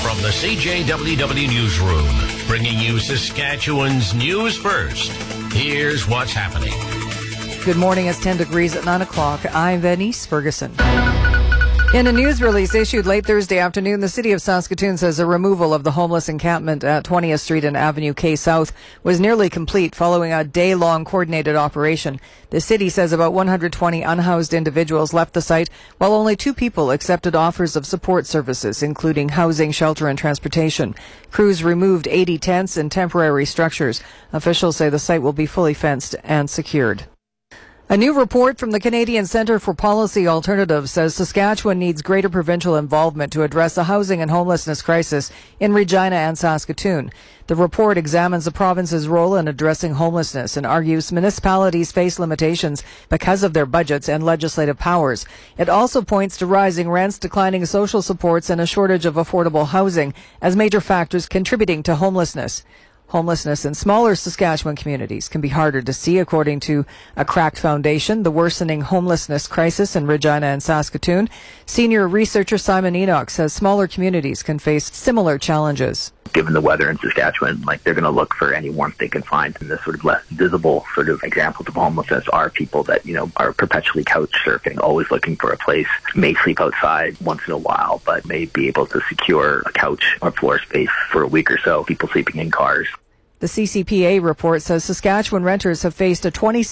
From the CJWW Newsroom, bringing you Saskatchewan's news first. Here's what's happening. Good morning. It's 10 degrees at 9 o'clock. I'm Venice Ferguson. In a news release issued late Thursday afternoon, the City of Saskatoon says a removal of the homeless encampment at 20th Street and Avenue K South was nearly complete following a day-long coordinated operation. The city says about 120 unhoused individuals left the site, while only 2 people accepted offers of support services, including housing, shelter, and transportation. Crews removed 80 tents and temporary structures. Officials say the site will be fully fenced and secured. A new report from the Canadian Centre for Policy Alternatives says Saskatchewan needs greater provincial involvement to address the housing and homelessness crisis in Regina and Saskatoon. The report examines the province's role in addressing homelessness and argues municipalities face limitations because of their budgets and legislative powers. It also points to rising rents, declining social supports, and a shortage of affordable housing as major factors contributing to homelessness. Homelessness in smaller Saskatchewan communities can be harder to see, according to a cracked foundation, the worsening homelessness crisis in Regina and Saskatoon. Senior researcher Simon Enoch says smaller communities can face similar challenges. Given the weather in Saskatchewan, they're going to look for any warmth they can find. And the sort of less visible sort of examples of homelessness are people that, are perpetually couch surfing, always looking for a place, may sleep outside once in a while, but may be able to secure a couch or floor space for a week or so, people sleeping in cars. The CCPA report says Saskatchewan renters have faced a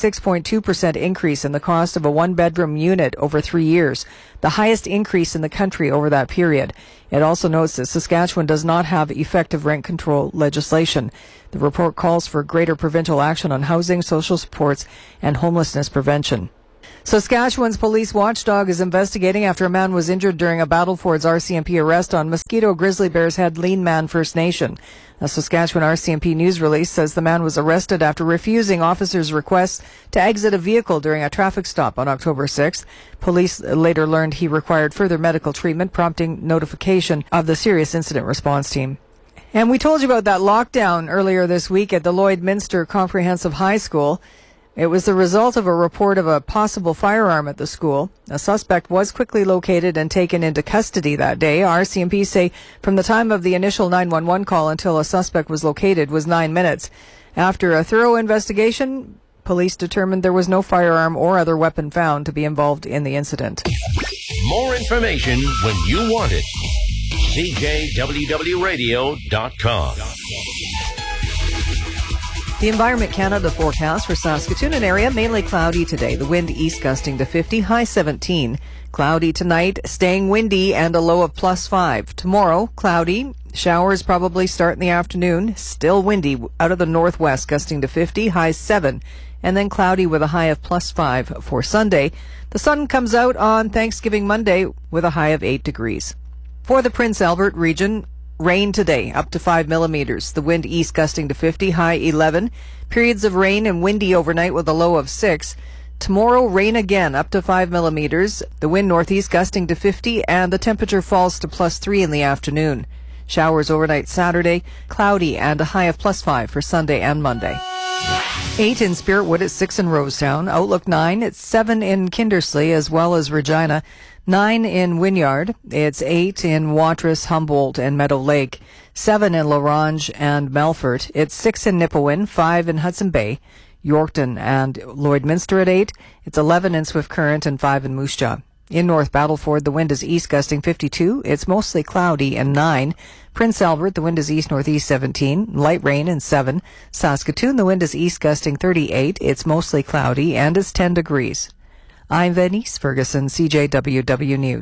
26.2% increase in the cost of a one-bedroom unit over 3 years, the highest increase in the country over that period. It also notes that Saskatchewan does not have effective rent control legislation. The report calls for greater provincial action on housing, social supports, and homelessness prevention. Saskatchewan's police watchdog is investigating after a man was injured during a Battlefords RCMP arrest on Mosquito Grizzly Bears Head Lean Man First Nation. A Saskatchewan RCMP news release says the man was arrested after refusing officers' requests to exit a vehicle during a traffic stop on October 6th. Police later learned he required further medical treatment, prompting notification of the Serious Incident Response Team. And we told you about that lockdown earlier this week at the Lloydminster Comprehensive High School. It was the result of a report of a possible firearm at the school. A suspect was quickly located and taken into custody that day. RCMP say from the time of the initial 911 call until a suspect was located was 9 minutes. After a thorough investigation, police determined there was no firearm or other weapon found to be involved in the incident. More information when you want it. CJWWRadio.com. The Environment Canada forecast for Saskatoon and area, mainly cloudy today. The wind east gusting to 50, high 17. Cloudy tonight, staying windy and a low of +5. Tomorrow, cloudy. Showers probably start in the afternoon. Still windy out of the northwest, gusting to 50, high 7. And then cloudy with a high of +5 for Sunday. The sun comes out on Thanksgiving Monday with a high of 8 degrees. For the Prince Albert region, rain today, up to 5 millimeters. The wind east gusting to 50, high 11. Periods of rain and windy overnight with a low of 6. Tomorrow, rain again, up to 5 millimeters. The wind northeast gusting to 50, and the temperature falls to +3 in the afternoon. Showers overnight Saturday, cloudy, and a high of +5 for Sunday and Monday. 8 in Spiritwood, it's 6 in Rosetown. Outlook 9, it's 7 in Kindersley as well as Regina. 9 in Wynyard. It's 8 in Watrous, Humboldt, and Meadow Lake. 7 in La Ronge and Melfort. It's 6 in Nipawin, 5 in Hudson Bay, Yorkton, and Lloydminster at 8. It's 11 in Swift Current and 5 in Moose Jaw. In North Battleford, the wind is east gusting 52. It's mostly cloudy and 9. Prince Albert, the wind is east-northeast 17. Light rain and 7. Saskatoon, the wind is east gusting 38. It's mostly cloudy and it's 10 degrees. I'm Venice Ferguson, CJWW News.